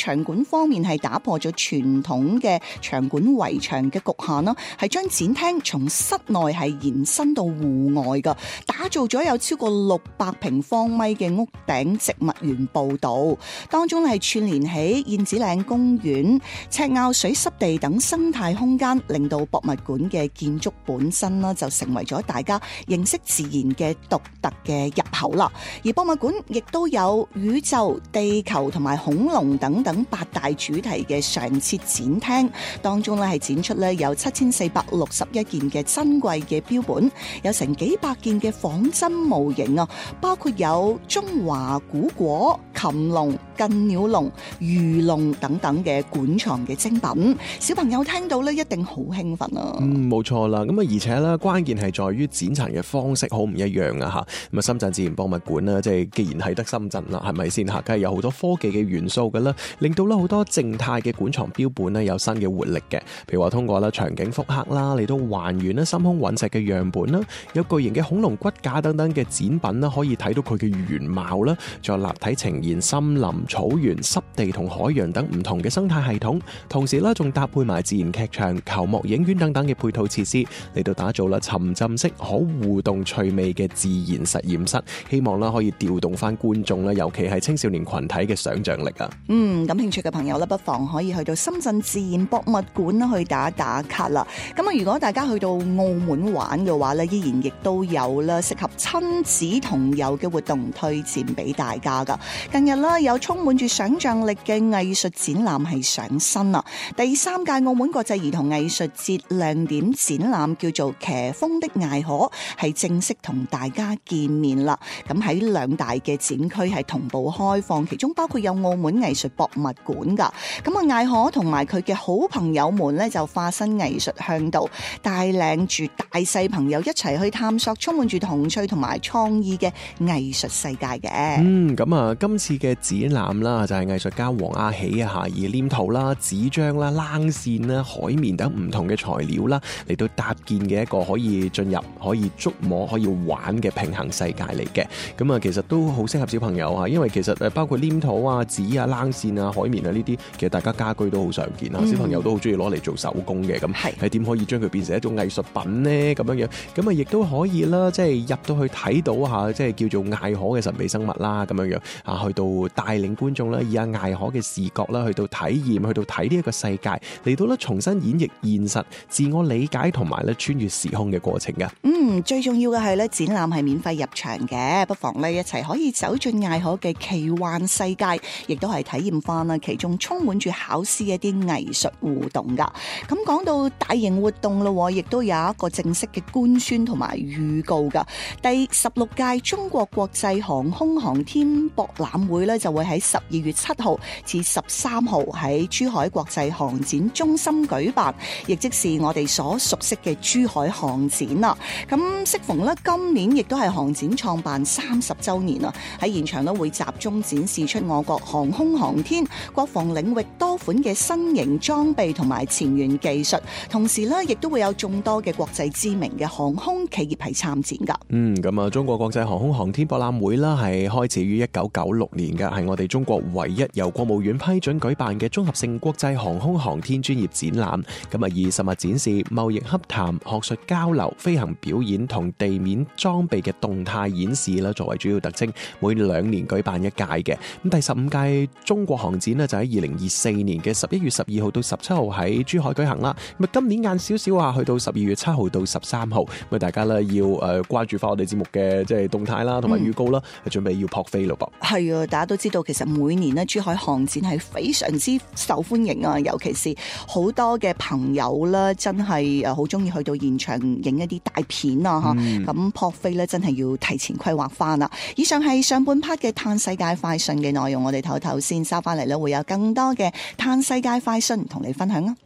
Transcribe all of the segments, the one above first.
場館方面係打破咗傳統嘅場館圍牆嘅局限啦，係將展廳從室內係延伸到戶外㗎，打造咗有超過600平方米嘅屋頂植物園步道，當中係串聯起燕子嶺公園、赤坳水濕地等生態空間，令到博物館嘅建築本身啦就成為咗大家認識自然嘅獨特嘅入口啦。而博物館亦都有宇宙、地球同埋恐龍等等8大主題嘅常設展廳，當中咧係展出咧有7461件嘅珍貴嘅標本，有成幾百件嘅仿真模型啊，包括有中華古果、禽龍、近鳥龍、魚龍等等嘅館藏嘅精品，小朋友聽到咧一定好興奮啊！ 冇錯啦，咁啊而且咧關鍵係在於展陳嘅方式好唔一樣啊吓，咁啊深圳自然博物館啦，即係既然係得深圳啦，係咪先吓？梗係有好多科技嘅元素噶啦，令到咧好多靜態嘅館藏標本咧有新嘅活力嘅，譬如話通過咧場景複刻啦，嚟到還原咧深空隕石嘅樣本啦，有巨型嘅恐龍骨架等等嘅展品啦，可以睇到佢嘅原貌啦，再立體呈現森林、草原、濕地同海洋等唔同嘅生態系統，同時咧仲搭配埋自然劇場、球幕影院等等嘅配套設施，嚟到打造啦沉浸式可互動趣味嘅自然實驗室，希望啦可以調動翻觀眾啦，尤其係青少年群體嘅想像力啊！ 感興趣嘅朋友咧，不妨可以去到深圳自然博物館啦，去打打卡啦。咁啊，如果大家去到澳門玩嘅話咧，依然亦都有啦適合親子同遊嘅活動推薦俾大家噶。近日啦，有充滿住想像力嘅藝術展覽係上身啦。第3屆澳門國際兒童藝術節亮點展覽叫做騎風的艾可，係正式同大家見面啦。咁喺2大嘅展區係同步開放，其中包括有澳門藝術博物館噶。咁啊，艾可同埋佢嘅好朋友們咧就化身藝術向導，帶領住大細朋友一齊去探索充滿住童趣同埋創意嘅藝術世界嘅。 咁啊，今次嘅展覽啦，就係藝術家黃阿喜啊，以黏土啦、紙張啦、冷線啦、海綿等唔同嘅材料啦，嚟到搭建嘅一個可以進入、可以觸摸、可以玩嘅平衡世界嚟嘅。咁啊，其實都好適合小朋友啊，因為其實包括黏土啊、紙啊、冷線啊、海綿啊呢啲，其實大家家居都好常見啊，小朋友都好中意攞嚟做手工嘅。咁係點可以將佢變成一種藝術品呢？咁樣樣，咁啊亦都可以啦，即係入到去睇到下，即係叫做艾可嘅神秘生物啦，咁樣樣啊，去到帶領觀眾啦，以阿艾可嘅視覺啦，去到體驗，去到睇呢一個世界，嚟到咧重新演繹現實、自我理解同埋咧穿越時空嘅過程嘅。 最重要嘅係咧，展覽係免費入場嘅，不妨咧一齊可以走進艾可嘅奇幻世界，亦都係體驗翻啦其中充滿住巧思嘅一啲藝術互動噶。咁講到大型活動咯，亦都有一個正式嘅官宣同埋預告噶。第16屆中國國際航空航天博覽會咧就會喺12月7號至13號喺珠海國際航展中心舉辦，亦即是我哋所熟悉嘅珠海航展啦。咁適逢咧今年亦都係航展創辦30週年啦，喺現場咧會集中展示出我國航空航天、國防領域多款嘅新型裝備同埋前沿技術，同時咧亦都會有眾多嘅國際知名嘅航空企業係參展噶。 咁啊，中國國際航空航天博覽會啦，係開始於1996年嘅，係我哋中國唯一由國務院批准舉辦嘅綜合性國際航空航天專業展覽。咁啊，以實物展示、貿易洽談、學術交流、飛行表演同地面裝備嘅動態演示啦，作為主要特徵，每2年舉辦一屆嘅。咁第15屆中國航展呢，就喺2024年嘅11月12號到17號喺珠海舉行啦。咁啊，今年晏少少啊，去到12月7號到13號，咁大家咧要關注翻我哋節目嘅即係動態啦，同埋預告啦，準備要撲飛咯噃。 係啊，大家都知道其實每年呢，珠海航展係非常之受歡迎啊，尤其是好多嘅朋友啦，真係好中意去到現場影一啲大片啊嚇。咁撲飛咧真係要提前規劃翻啦。以上係上半 part 嘅嘆世界快訊嘅內容，我哋唞唞先，收翻嚟咧會有更多嘅嘆世界快訊同你分享啊！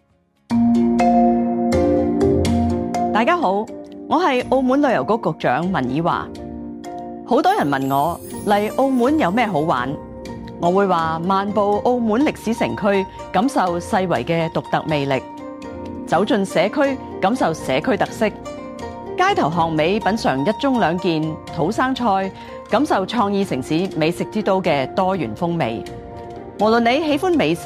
大家好，我係澳門旅遊局局長文以華。好多人問我嚟澳門有咩好玩，我會話漫步澳門歷史城區，感受世遺嘅獨特魅力；走進社區，感受社區特色；街頭巷尾品嘗一盅兩件土生菜，感受創意城市美食之都嘅多元風味。無論你喜歡美食，